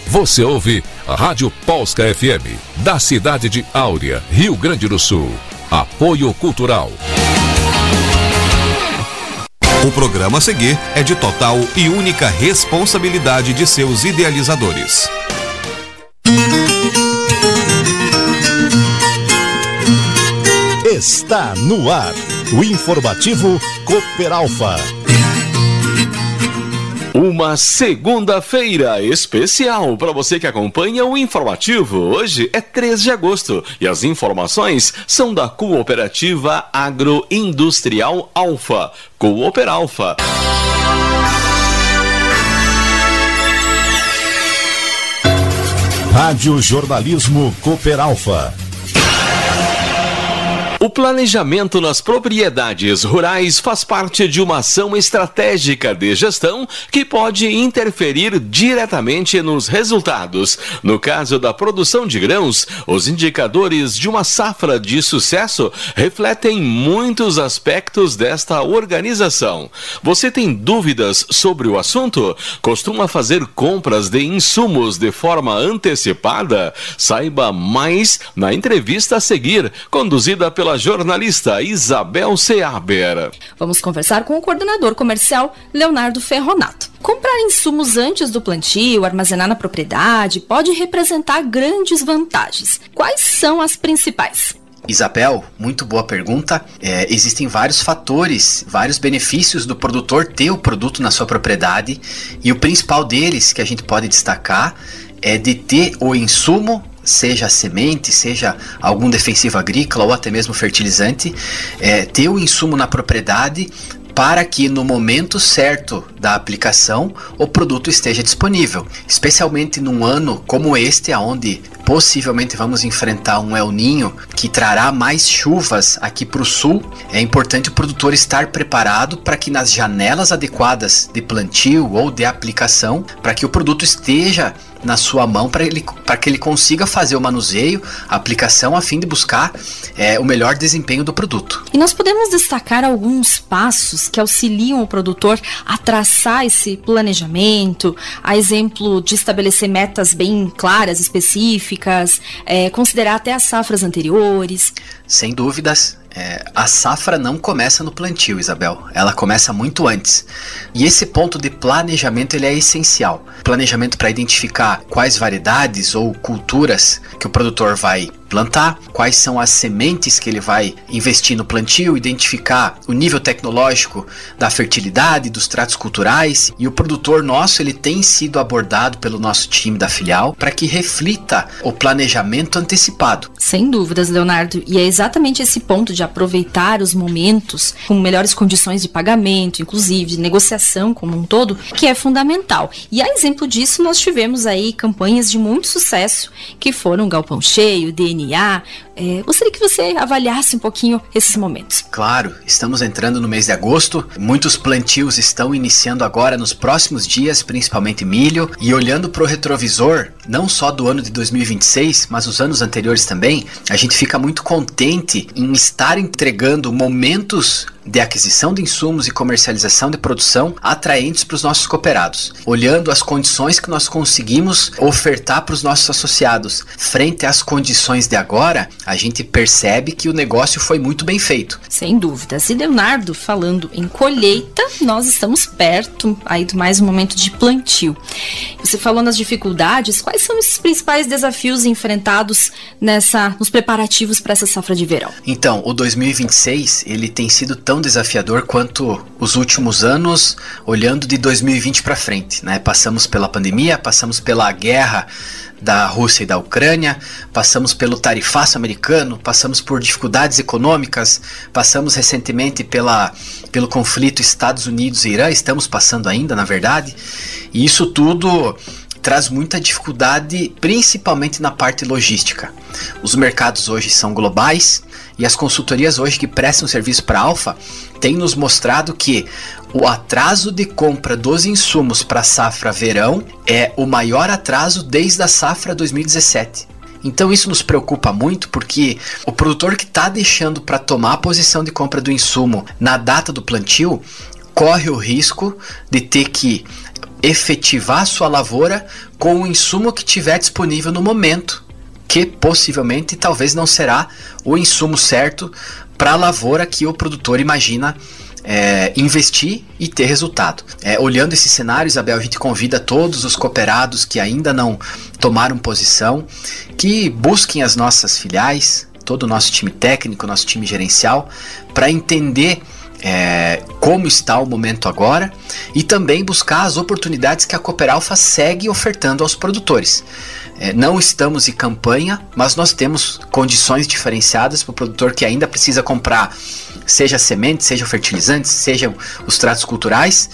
Você ouve a Rádio Polska FM, da cidade de Áurea, Rio Grande do Sul. Apoio Cultural. O programa a seguir é de total e única responsabilidade de seus idealizadores. Está no ar o informativo Cooper Alpha. Uma segunda-feira especial para você que acompanha o informativo. Hoje é 3 de agosto e as informações são da Cooperativa Agroindustrial Alpha, Cooper Alpha. Rádio Jornalismo Cooper Alpha. O planejamento nas propriedades rurais faz parte de uma ação estratégica de gestão que pode interferir diretamente nos resultados. No caso da produção de grãos, os indicadores de uma safra de sucesso refletem muitos aspectos desta organização. Você tem dúvidas sobre o assunto? Costuma fazer compras de insumos de forma antecipada? Saiba mais na entrevista a seguir, conduzida pela jornalista Isabel Seaber. Vamos conversar com o coordenador comercial Leonardo Ferronato. Comprar insumos antes do plantio, armazenar na propriedade, pode representar grandes vantagens. Quais são as principais? Isabel, muito boa pergunta. Existem vários fatores, vários benefícios do produtor ter o produto na sua propriedade, e o principal deles que a gente pode destacar é de ter o insumo, seja a semente, seja algum defensivo agrícola ou até mesmo fertilizante, ter o insumo na propriedade para que no momento certo da aplicação o produto esteja disponível, especialmente num ano como este, onde possivelmente vamos enfrentar um El Niño que trará mais chuvas aqui para o sul. É importante o produtor estar preparado para que nas janelas adequadas de plantio ou de aplicação, para que o produto esteja na sua mão, para que ele consiga fazer o manuseio, a aplicação, a fim de buscar o melhor desempenho do produto. E nós podemos destacar alguns passos que auxiliam o produtor a traçar esse planejamento, a exemplo de estabelecer metas bem claras, específicas, considerar até as safras anteriores. Sem dúvidas. A safra não começa no plantio, Isabel, ela começa muito antes. E esse ponto de planejamento ele é essencial. Planejamento para identificar quais variedades ou culturas que o produtor vai plantar, quais são as sementes que ele vai investir no plantio, identificar o nível tecnológico da fertilidade, dos tratos culturais. E o produtor nosso, ele tem sido abordado pelo nosso time da filial para que reflita o planejamento antecipado. Sem dúvidas, Leonardo, e é exatamente esse ponto de aproveitar os momentos com melhores condições de pagamento, inclusive de negociação como um todo, que é fundamental. E a exemplo disso, nós tivemos aí campanhas de muito sucesso, que foram Galpão Cheio, DNA. Gostaria que você avaliasse um pouquinho esses momentos. Claro, estamos entrando no mês de agosto, muitos plantios estão iniciando agora nos próximos dias, principalmente milho, e olhando para o retrovisor, não só do ano de 2026, mas os anos anteriores também, a gente fica muito contente em estar entregando momentos de aquisição de insumos e comercialização de produção atraentes para os nossos cooperados, olhando as condições que nós conseguimos ofertar para os nossos associados frente às condições de agora, a gente percebe que o negócio foi muito bem feito. Sem dúvidas. E Leonardo, falando em colheita, nós estamos perto aí do mais um momento de plantio. Você falou nas dificuldades, quais são os principais desafios enfrentados nos preparativos para essa safra de verão? Então, o 2026, ele tem sido tão desafiador quanto os últimos anos, olhando de 2020 para frente, né? Passamos pela pandemia, passamos pela guerra da Rússia e da Ucrânia, passamos pelo tarifaço americano, passamos por dificuldades econômicas, passamos recentemente pelo conflito Estados Unidos e Irã, estamos passando ainda, na verdade, e isso tudo traz muita dificuldade, principalmente na parte logística. Os mercados hoje são globais e as consultorias hoje que prestam serviço para a Alpha têm nos mostrado que o atraso de compra dos insumos para a safra verão é o maior atraso desde a safra 2017. Então isso nos preocupa muito porque o produtor que está deixando para tomar a posição de compra do insumo na data do plantio corre o risco de ter que efetivar sua lavoura com o insumo que tiver disponível no momento, que possivelmente talvez não será o insumo certo para a lavoura que o produtor imagina investir e ter resultado. Olhando esse cenário, Isabel, a gente convida todos os cooperados que ainda não tomaram posição, que busquem as nossas filiais, todo o nosso time técnico, nosso time gerencial, para entender como está o momento agora e também buscar as oportunidades que a Cooperalfa segue ofertando aos produtores. Não estamos em campanha, mas nós temos condições diferenciadas para o produtor que ainda precisa comprar, seja sementes, seja fertilizantes, sejam os tratos culturais.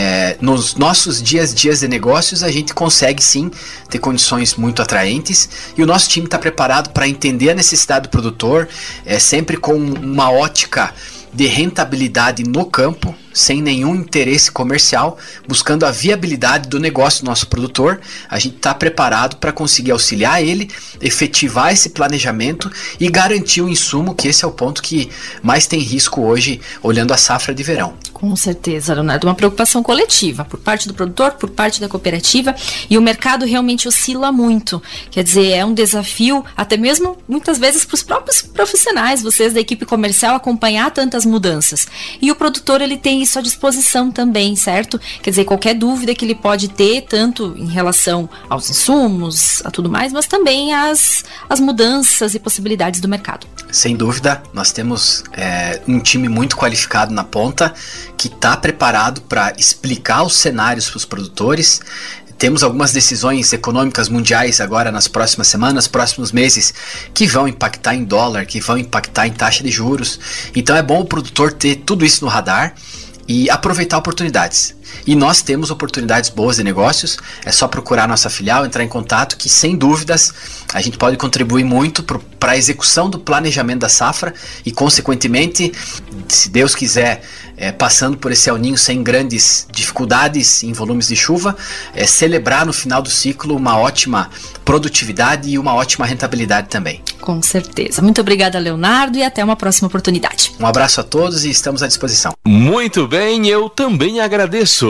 Nos nossos dias de negócios a gente consegue sim ter condições muito atraentes e o nosso time está preparado para entender a necessidade do produtor, sempre com uma ótica de rentabilidade no campo, sem nenhum interesse comercial, buscando a viabilidade do negócio do nosso produtor. A gente está preparado para conseguir auxiliar ele, efetivar esse planejamento e garantir o insumo, que esse é o ponto que mais tem risco hoje, olhando a safra de verão. Com certeza, Leonardo, uma preocupação coletiva por parte do produtor, por parte da cooperativa, e o mercado realmente oscila muito. Quer dizer, é um desafio até mesmo muitas vezes para os próprios profissionais, vocês da equipe comercial, acompanhar tantas mudanças. E o produtor, ele tem isso à disposição também, certo? Quer dizer, qualquer dúvida que ele pode ter, tanto em relação aos insumos, a tudo mais, mas também as mudanças e possibilidades do mercado. Sem dúvida, nós temos um time muito qualificado na ponta, que está preparado para explicar os cenários para os produtores. Temos algumas decisões econômicas mundiais agora nas próximas semanas, próximos meses, que vão impactar em dólar, que vão impactar em taxa de juros. Então é bom o produtor ter tudo isso no radar e aproveitar oportunidades. E nós temos oportunidades boas de negócios, é só procurar nossa filial, entrar em contato, que sem dúvidas a gente pode contribuir muito para a execução do planejamento da safra e, consequentemente, se Deus quiser, passando por esse El Niño sem grandes dificuldades em volumes de chuva, celebrar no final do ciclo uma ótima produtividade e uma ótima rentabilidade também. Com certeza. Muito obrigada, Leonardo, e até uma próxima oportunidade. Um abraço a todos e estamos à disposição. Muito bem, eu também agradeço.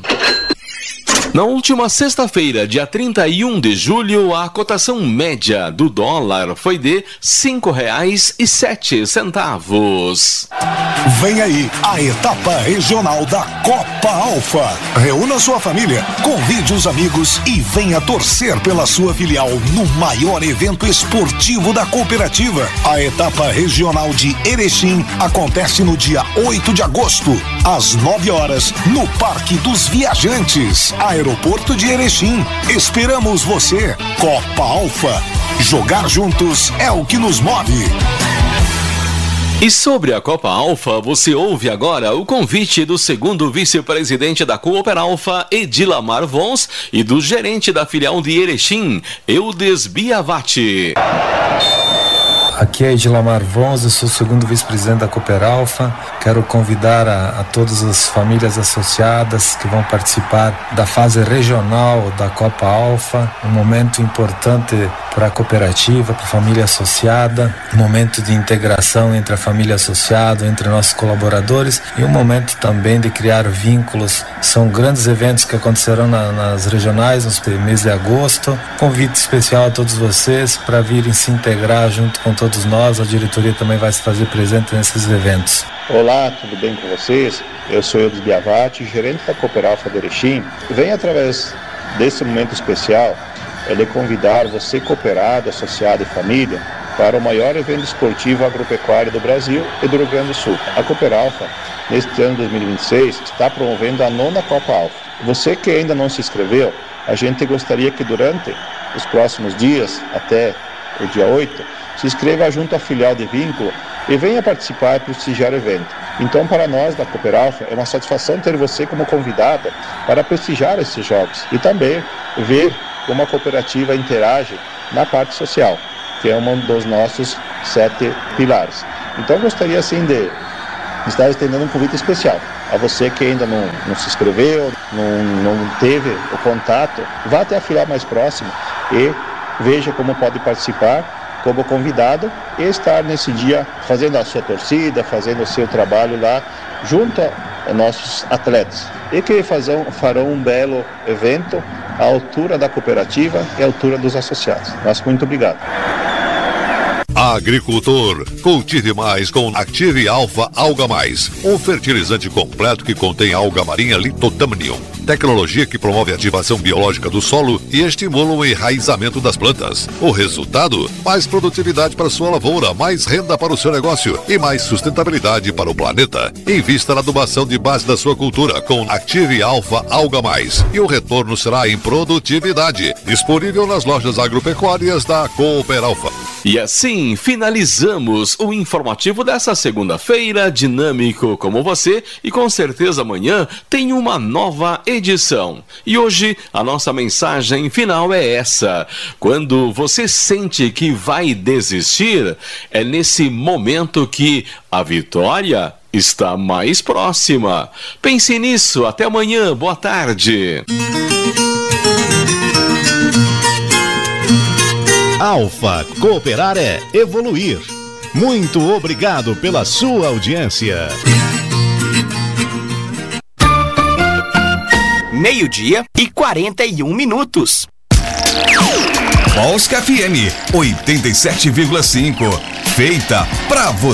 Na última sexta-feira, dia 31 de julho, a cotação média do dólar foi de R$ 5,07. Vem aí a etapa regional da Copa Alfa. Reúna sua família, convide os amigos e venha torcer pela sua filial no maior evento esportivo da cooperativa. A etapa regional de Erechim acontece no dia 8 de agosto, às 9 horas, no Parque dos Viajantes, Aeroporto de Erechim. Esperamos você. Copa Alfa. Jogar juntos é o que nos move. E sobre a Copa Alfa, você ouve agora o convite do segundo vice-presidente da Cooperalfa, Edilamar Vons, e do gerente da filial de Erechim, Eudes Biavati. Aqui é Edilamar Vons, eu sou o segundo vice-presidente da Cooperalfa. Quero convidar a todas as famílias associadas que vão participar da fase regional da Copa Alfa, um momento importante para a cooperativa, para a família associada, um momento de integração entre a família associada, entre nossos colaboradores e um momento também de criar vínculos. São grandes eventos que acontecerão nas regionais no mês de agosto. Convite especial a todos vocês para virem se integrar junto com todos nós. A diretoria também vai se fazer presente nesses eventos. Olá, tudo bem com vocês? Eu sou Eudes Biavati, gerente da Cooperalfa de Erechim. Venho através desse momento especial de convidar você, cooperado, associado e família, para o maior evento esportivo agropecuário do Brasil e do Rio Grande do Sul. A Cooperalfa, neste ano de 2026, está promovendo a 9ª Copa Alfa. Você que ainda não se inscreveu, a gente gostaria que durante os próximos dias, até o dia 8, se inscreva junto à filial de vínculo e venha participar e prestigiar o evento. Então, para nós da Cooperalfa, é uma satisfação ter você como convidada para prestigiar esses jogos e também ver como a cooperativa interage na parte social, que é um dos nossos 7 pilares. Então, gostaria assim de estar estendendo um convite especial a você que ainda não se inscreveu, não teve o contato, vá até a filial mais próxima e veja como pode participar como convidado e estar nesse dia fazendo a sua torcida, fazendo o seu trabalho lá junto nossos atletas e que farão um belo evento à altura da cooperativa e à altura dos associados. Nosso muito obrigado. Agricultor, cultive mais com Active Alpha Alga Mais, um fertilizante completo que contém alga marinha Lithotamnium, tecnologia que promove a ativação biológica do solo e estimula o enraizamento das plantas. O resultado? Mais produtividade para sua lavoura, mais renda para o seu negócio e mais sustentabilidade para o planeta. Invista na adubação de base da sua cultura com Active Alpha Alga Mais e o retorno será em produtividade. Disponível nas lojas agropecuárias da Cooper Alpha. E assim finalizamos o informativo dessa segunda-feira, dinâmico como você, e com certeza amanhã tem uma nova edição. E hoje a nossa mensagem final é essa: quando você sente que vai desistir, é nesse momento que a vitória está mais próxima. Pense nisso, até amanhã, boa tarde. Alfa, cooperar é evoluir. Muito obrigado pela sua audiência. 12:41. Polska FM 87,5. Feita pra você.